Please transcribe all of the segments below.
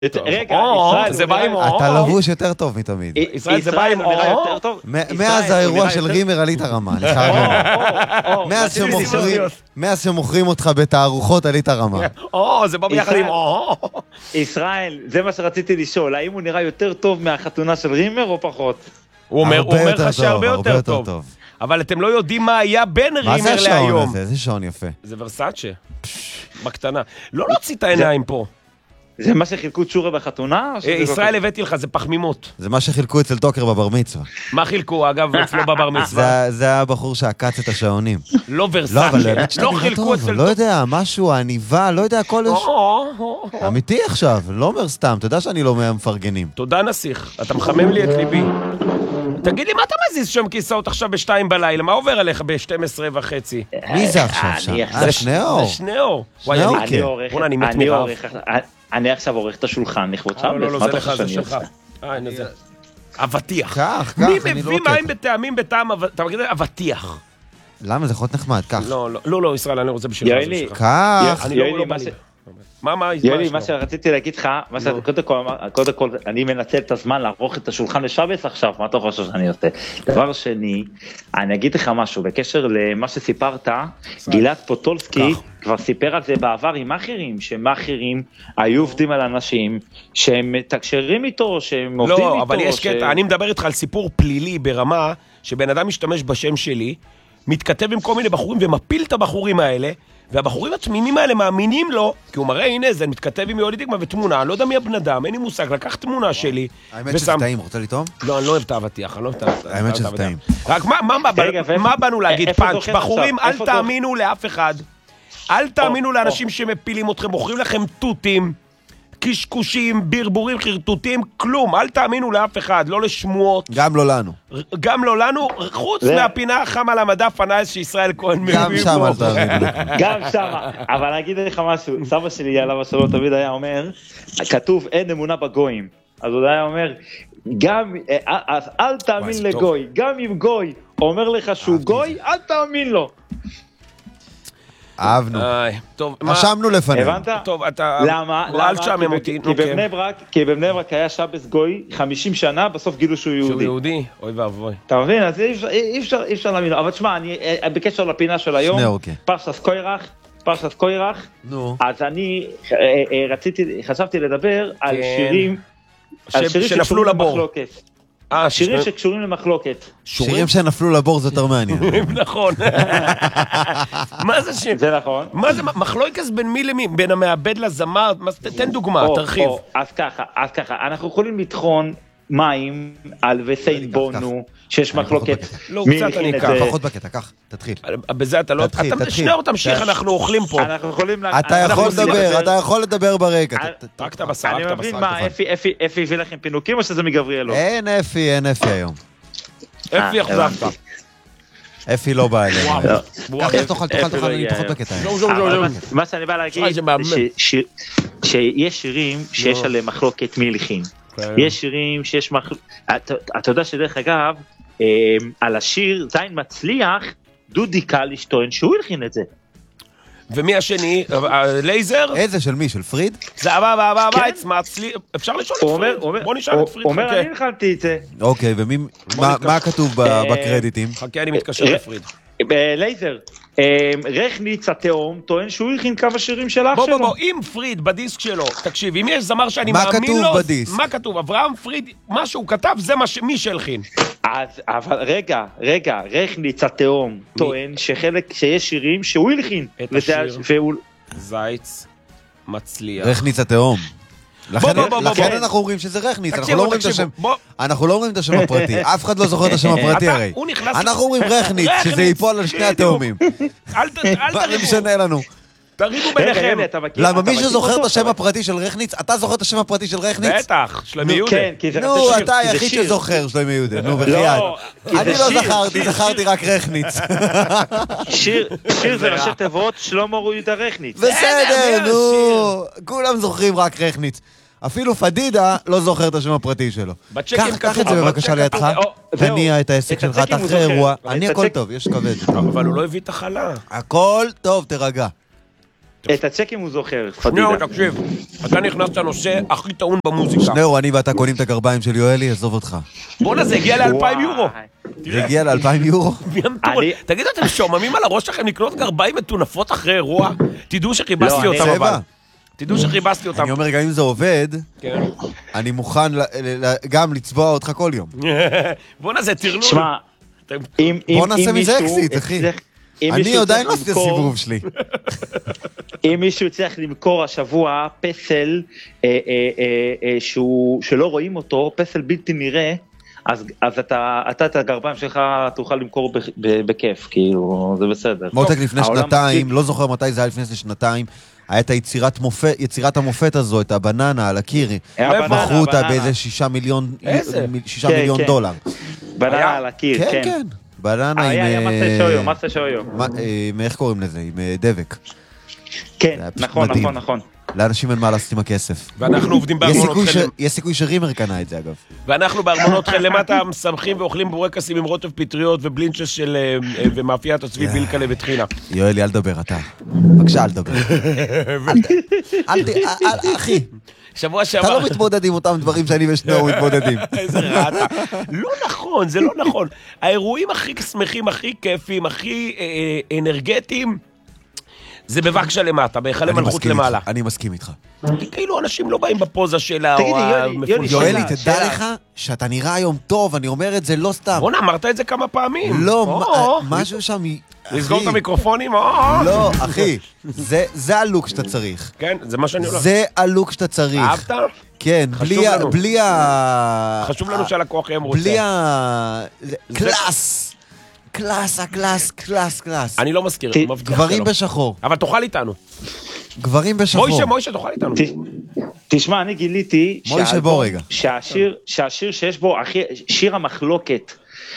רגע, ישראל... זה בא עם אתה לבוש יותר טוב מתמיד. ישראל זה בא עם נראה יותר טוב. מאז האירוע של רימר עלית רמה, אני חייב לומר. מאז שמוכרים אותך בתערוכות עלית רמה. זה בא ביחד עם ישראל, זה מה שרציתי לשאול, האם הוא נראה יותר טוב מהחתונה של רימר או פחות? הוא אומר לך שהרבה יותר טוב. אבל אתם לא יודעים מה היה בין רימר להיום. מה זה השעון הזה? איזה שעון יפה. זה ורסאצ'ה. בקטנה. לא להוציא את העיניים פה. זה מה שחילקו צ'ורה בחתונה? ישראל הבאתי לך, זה פחמימות. זה מה שחילקו אצל טוקר בבר מצווה. מה חילקו, אגב, אצלו בבר מצווה? זה הבחור שעקץ את השעונים. לא ורסאצ'ה. לא חילקו אצל טוקר. לא יודע, משהו, העניבה, לא יודע, כל... אמיתי עכשיו, לא אומר סתם, אתה יודע שאני לא מפרגנים. תודה נסיך, אתה מחמם לי את ליבי. תגיד לי, מה אתה מזיז שם כיסאות עכשיו ב-2 בלילה? מה עובר עליך ב-12:30? מי זה עכשיו שם? זה שניאור. זה שניאור. אני עכשיו עורך את השולחן, לכבוד שם. לא, זה לך, זה שלך. הנה זה. אבטיח. כך, מי מביא מים בטעמים בטעם, אתה מגיד אבטיח. למה? זה יכול להיות נחמד, כך. לא, ישראל, אני רוצה בשבילך. יואלי, כך. יואלי, מה שרציתי להגיד לך, קודם כל, אני מנצל את הזמן לערוך את השולחן לשבס עכשיו, מה אתה חושב שאני עושה? דבר שני, אני אגיד לך משהו, בקשר למה שסיפרת, גלעד פוטולסקי כבר סיפר על זה בעבר עם מאחרים, שמאחרים היו עובדים על אנשים, שהם מתקשרים איתו, שהם עובדים איתו. לא, אבל יש קטע, אני מדבר איתך על סיפור פלילי ברמה, שבן אדם משתמש בשם שלי, מתכתב עם כל מיני בחורים ומפיל את הבחורים האלה, והבחורים התמימים האלה מאמינים לו, כי הוא מראה, הנה, זה מתכתב עם יולי דיגמה ותמונה, אני לא יודע מי הבן אדם, אין לי מושג, לקח תמונה שלי. האמת שזה טעים, רוצה לטעום? לא, אני לא אוהב את האבטיח, אני לא אוהב את האבטיח. האמת שזה טעים. רק מה באנו להגיד? פאנץ', בחורים, אל תאמינו לאף אחד, אל תאמינו לאנשים שמפילים אתכם, מוכרים לכם טוטים, קשקושים, ברבורים, חרטוטים, כלום, אל תאמינו לאף אחד, לא לשמועות. גם לא לנו. גם לא לנו, חוץ מהפינה החמה על המדף הנאס שישראל כהן מביא פה. גם שם אל תאמינו. גם שם, אבל אני אגיד לך משהו, סבא שלי עליו השלום תמיד היה אומר, כתוב אין אמונה בגויים, אז הוא היה אומר, אז אל תאמין לגוי, גם אם גוי אומר לך שהוא גוי, אל תאמין לו. אהבנו. רשמנו לפנינו. הבנת? טוב, אתה... למה? אל תשעמם אותי. כי בבני ברק היה שבס גוי 50 שנה, בסוף גילו שהוא יהודי. שהוא יהודי? אוי ואבוי. אתה מבין? אז אי אפשר להאמין. אבל תשמע, בקשר לפינה של היום, פרשת קוירח, אז אני חשבתי לדבר על שירים שנפלו לבור. שירים שקשורים למחלוקת. שירים שנפלו לבור זה יותר מעניין. נכון. מה זה שיר? זה נכון. מה זה מחלוקת בין מי למי? בין המעבד לזמר? תן דוגמה, תרחיב. אז ככה, אנחנו יכולים לטחון מים על וסיין בונו, שיש מחלוקת. לא, קצת אני אקח. פחות בקטע, קח, תתחיל. בזה אתה לא... שנייה, תמשיך, אנחנו אוכלים פה. אתה יכול לדבר ברקע. רק את הבשר, אני מבין מה, אפי הביא לכם פינוקים או שזה מגבריאלו? אין אפי היום. אפי אכזבת. אפי לא בא אלינו. תאכל, אני פחות בקטע. מה שאני בא להגיד, שיש שירים שיש עליהם מחלוקת מי הלחין. יש שירים שיש אתה יודע שדרך אגב, על השיר זין מצליח, דודי קליש טוען שהוא הלחין את זה. ומי השני? לייזר? איזה, של מי? של פריד? זה מצליח, אפשר לשאול את פריד? בוא נשאל את פריד. הוא אומר, אני הלחנתי את זה. אוקיי, ומה כתוב בקרדיטים? חכה, אני מתקשר לפריד. לייזר, רכניץ התאום טוען שהוא הלחין כמה שירים של אח שלו. בוא, אם פריד בדיסק שלו, תקשיב, אם יש זמר שאני מאמין לו, מה כתוב בדיסק? מה כתוב? אברהם פריד, מה שהוא כתב, זה מי שהלחין. אבל רגע, רכניץ התאום טוען שיש שירים שהוא הלחין. את השיר זייץ מצליח. רכניץ התאום. לכן אנחנו אומרים שזה רכניץ, אנחנו לא אומרים את השם הפרטי, אף אחד לא זוכר את השם הפרטי הרי. אנחנו אומרים רכניץ, שזה ייפול על שני התאומים. אל תריבו. משנה לנו. תריבו ביניכם. למה מישהו זוכר את השם הפרטי של רכניץ? אתה זוכר את השם הפרטי של רכניץ? בטח, שלמי יהודה. נו, אתה היחיד שזוכר שלמי יהודה, נו בחייאת. אני לא זכרתי רק רכניץ. שיר זה ראשי תיבות שלמה יהודה רכניץ. בסדר, נו, כולם זוכרים רק רכניץ. אפילו פדידה לא זוכר את השם הפרטי שלו. קח את זה בבקשה לידך, תניע את העסק שלך, אתה אחרי אירוע, אני הכל טוב, יש כבד. אבל הוא לא הביא את החלה. הכל טוב, תרגע. את הצ'קים הוא זוכר, פדידה. שניאור, תקשיב, אתה נכנסת לנושא הכי טעון במוזיקה. שניאור, אני ואתה קונים את הגרביים של יואלי, עזוב אותך. בוא'נה, זה הגיע ל2,000 יורו. זה הגיע ל2,000 יורו? תגידו, אתם שוממים על הראש שלכם לקנות גרביים מטונפות אחרי אירוע? תדעו שחיבסתי אותם אבל. תדעו שחיבסתי אותם. אני אומר, גם אם זה עובד, אני מוכן גם לצבוע אותך כל יום. בוא'נה, זה תרלול. שמע, בוא נעשה מזה אקזיט, אחי. אני עדיין לא עשיתי הסיבוב שלי. אם מישהו צריך למכור השבוע פסל שלא רואים אותו, פסל בלתי נראה, אז אתה את הגרביים שלך תוכל למכור בכיף, כאילו, זה בסדר. מותק לפני שנתיים, לא זוכר מתי זה היה לפני שנתיים, היה את יצירת המופת הזו, את הבננה על הקיר, מכרו אותה באיזה 6 מיליון דולר. בננה על הקיר, כן. כן, בננה עם... היה מסה שויו. איך קוראים לזה? עם דבק. כן, נכון. לאנשים אין מה לעשות עם הכסף. ואנחנו עובדים בארמונות חלם. יש סיכוי שרימר קנה את זה, אגב. ואנחנו בארמונות חלם למטה משמחים ואוכלים בורקסים עם רוטב פטריות ובלינצ'ס ומאפיית הצבי בילקלה וטחינה. יואלי, אל דבר, אתה. בבקשה, אל דבר. אחי. שבוע שעבר. אתה לא מתמודד עם אותם דברים שאני ושניאור מתמודדים. איזה רע אתה. לא נכון, זה לא נכון. האירועים הכי שמחים, הכי כיפים, הכי אנרגטיים, זה בבקשה למטה, בהיכלי מלכות למעלה. אני מסכים איתך. כאילו אנשים לא באים בפוזה שלה. יואלי, תדע לך שאתה נראה היום טוב, אני אומר את זה לא סתם. בוא'נה, אמרת את זה כמה פעמים. לא, משהו שם... לסגור את המיקרופונים? לא, אחי, זה הלוק שאתה צריך. כן, זה מה שאני אומר. זה הלוק שאתה צריך. אהבת? כן, בלי ה... חשוב לנו שהלקוח יהיה מרוצה. בלי ה... קלאס. אני לא מזכיר. גברים בשחור. אבל תאכל איתנו. גברים בשחור. מוישה, תאכל איתנו. תשמע, אני גיליתי שהשיר שיש בו, שיר המחלוקת,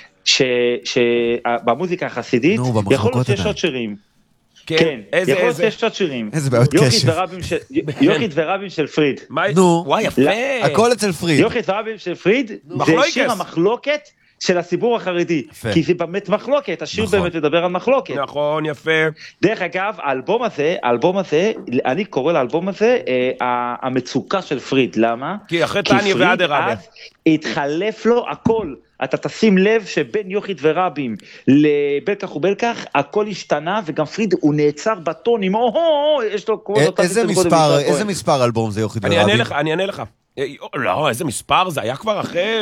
שבמוזיקה החסידית, יכול להיות שיש עוד שירים. כן, יכול להיות שיש עוד שירים. איזה בעיות קשב. יוכית ורבים של פריד. נו, וואי, יפה. הכל אצל פריד. יוכית ורבים של פריד, זה שיר המחלוקת של הציבור החרדי. כי זה באמת מחלוקת, השיר באמת מדבר על מחלוקת. נכון, יפה. דרך אגב, האלבום הזה, אני קורא לאלבום הזה, המצוקה של פריד. למה? כי אחרי טניה ועד הרבה. התחלף לו הכל. אתה תשים לב שבין יוכית ורבים לבלקח ובלקח, הכל השתנה, וגם פריד הוא נעצר בטונים, יש לו כמו... איזה מספר אלבום זה יוכית ורבים? אני אענה לך. לא, איזה מספר זה היה כבר אחרי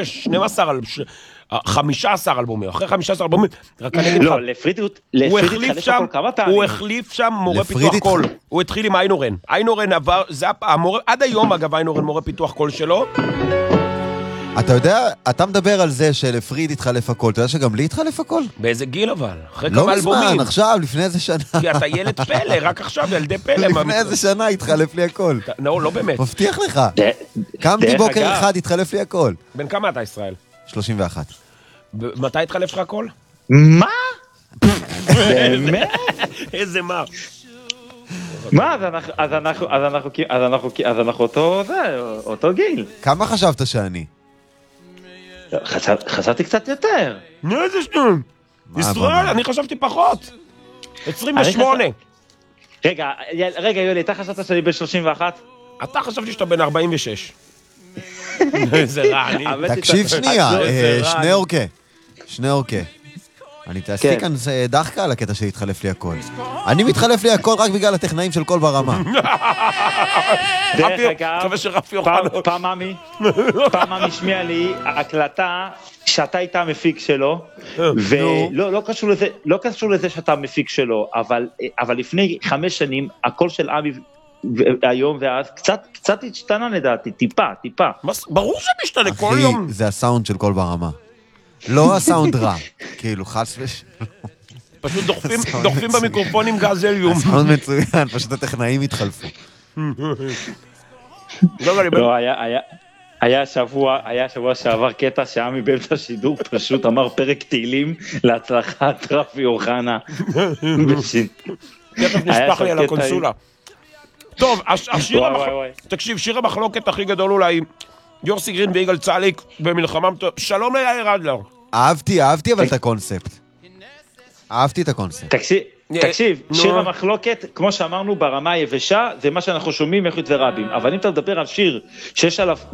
15 אלבומים, אחרי 15 אלבומים, רק אני אגיד לך. לא, לפריד התחלף הכל כמה פעמים. הוא החליף שם מורה פיתוח קול. הוא התחיל עם איינורן. איינורן עבר, זה המורה, עד היום אגב איינורן מורה פיתוח קול שלו. אתה יודע, אתה מדבר על זה שלפריד התחלף הכל, אתה יודע שגם לי התחלף הכל? באיזה גיל אבל? אחרי כמה אלבומים? לא מזמן, עכשיו, לפני איזה שנה. כי אתה ילד פלא, רק עכשיו, ילדי פלא. לפני איזה שנה התחלף לי הכל. לא באמת. מבטיח לך. קמתי בוקר אחד, התחלף לי הכל. בן כמה אתה ישראל? 31. מתי התחלף לך הכל? מה? באמת? איזה מה? מה, אז אנחנו אותו גיל. כמה חשבת שאני? חשבתי קצת יותר. איזה שניים? ישראל, אני חשבתי פחות. 28. רגע, יולי, אתה חשבת שאני בן 31? אתה חשבתי שאתה בן 46. איזה רע, תקשיב שנייה, שני אורקה. אני תעשי כאן דחקה על הקטע שהתחלף לי הכל. אני מתחלף לי הכל רק בגלל הטכנאים של קול ברמה. דרך אגב, פעם משמיע לי הקלטה שאתה איתה המפיק שלו, ולא קשור לזה שאתה המפיק שלו, אבל לפני 5 שנים הקול של עמי היום ואז קצת השתנה לדעתי, טיפה. ברור שמשתנה כל יום. אחי, זה הסאונד של קול ברמה. לא הסאונד רע, כאילו חס ושלום. פשוט דוחפים במיקרופונים גזליום. הסאונד מצוין, פשוט הטכנאים התחלפו. לא, היה שבוע שעבר קטע שעמי באמצע השידור פשוט אמר פרק תהילים להצלחת רפי אוחנה. תכף נשפח לי על הקונסולה. טוב, תקשיב, שיר המחלוקת הכי גדול אולי, יורסי גרין ויגאל צליק במלחמה, שלום ליאיר אדלר. אהבתי אבל את הקונספט. אהבתי את הקונספט. תקשיב, שיר המחלוקת, כמו שאמרנו ברמה היבשה, זה מה שאנחנו שומעים מאיכות ורבים, אבל אם אתה מדבר על שיר שיש עליו